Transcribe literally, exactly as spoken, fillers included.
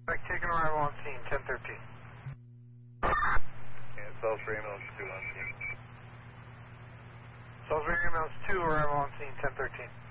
Like taking arrival on scene, ten thirteen. And Salisbury ambulance two on scene. Salisbury ambulance two, arrival on scene, ten thirteen.